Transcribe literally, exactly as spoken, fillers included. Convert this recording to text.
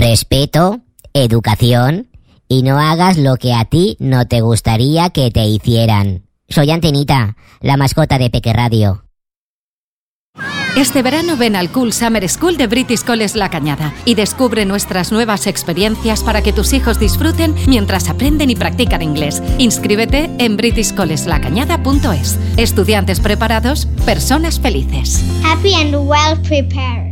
respeto, educación y no hagas lo que a ti no te gustaría que te hicieran. Soy Antenita, la mascota de Peque Radio. Este verano ven al Cool Summer School de British College La Cañada y descubre nuestras nuevas experiencias para que tus hijos disfruten mientras aprenden y practican inglés. Inscríbete en british college la cañada punto es. Estudiantes preparados, personas felices. Happy and well prepared.